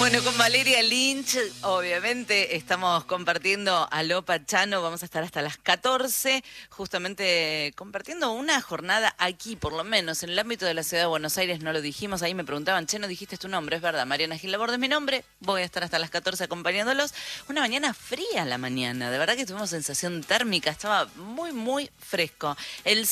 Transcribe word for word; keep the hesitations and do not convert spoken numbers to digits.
Bueno, con Valeria Lynch, obviamente, estamos compartiendo Aló Pachano, vamos a estar hasta las catorce, justamente compartiendo una jornada aquí, por lo menos, en el ámbito de la ciudad de Buenos Aires, no lo dijimos, ahí me preguntaban, che, no dijiste tu nombre, es verdad, Mariana Gil Laborde es mi nombre, voy a estar hasta las catorce acompañándolos. Una mañana fría la mañana, de verdad que tuvimos sensación térmica, estaba muy, muy fresco. El